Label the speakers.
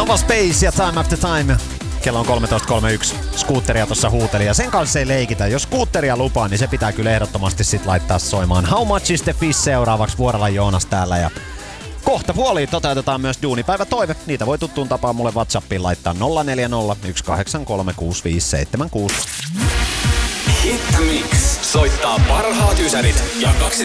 Speaker 1: Nova Space ja Time After Time. Kello on 13.31. Scooteria tossa huuteli ja sen kanssa ei leikitä. Jos Scooteria lupaa, niin se pitää kyllä ehdottomasti sit laittaa soimaan. How Much is the Fish seuraavaksi Vuorella Joonas täällä ja kohta puoliin toteutetaan myös duunipäivä toive. Niitä voi tuttuun tapaan mulle WhatsAppiin laittaa 040 183 6576.
Speaker 2: Hit Mix soittaa parhaat ysärit ja